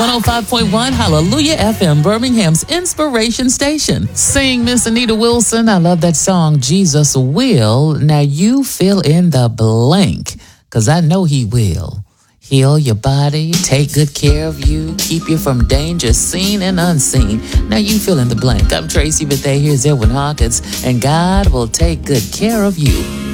105.1 Hallelujah FM, Birmingham's inspiration station. Sing, Miss Anita Wilson. I love that song, Jesus Will. Now you fill in the blank, because I know he will. Heal your body, take good care of you, keep you from danger, seen and unseen. Now you fill in the blank. I'm Tracy Bethea. Here's Edwin Hawkins, and God will take good care of you.